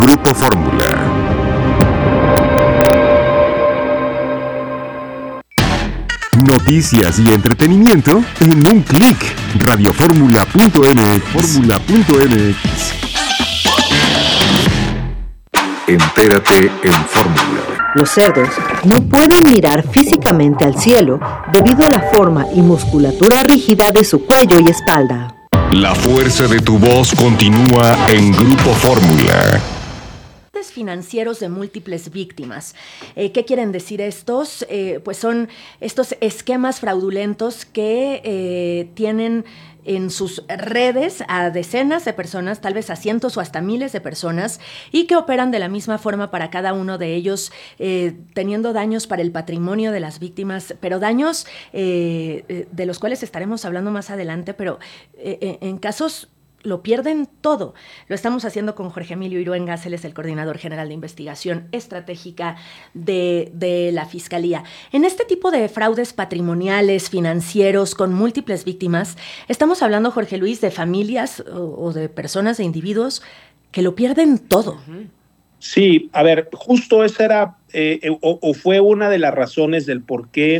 Grupo Fórmula. Noticias y entretenimiento en un clic. Radioformula.mx. Entérate en Fórmula. Los cerdos no pueden mirar físicamente al cielo debido a la forma y musculatura rígida de su cuello y espalda. La fuerza de tu voz continúa en Grupo Fórmula. Financieros de múltiples víctimas. ¿Qué quieren decir estos? Pues son estos esquemas fraudulentos que tienen en sus redes a decenas de personas, tal vez a cientos o hasta miles de personas, y que operan de la misma forma para cada uno de ellos, teniendo daños para el patrimonio de las víctimas, pero daños de los cuales estaremos hablando más adelante, pero en casos lo pierden todo. Lo estamos haciendo con Jorge Emilio Iruengas, él es el coordinador general de investigación estratégica de la Fiscalía. En este tipo de fraudes patrimoniales, financieros, con múltiples víctimas, estamos hablando, Jorge Luis, de familias o de personas, de individuos que lo pierden todo. Sí, a ver, justo esa era o fue una de las razones del por qué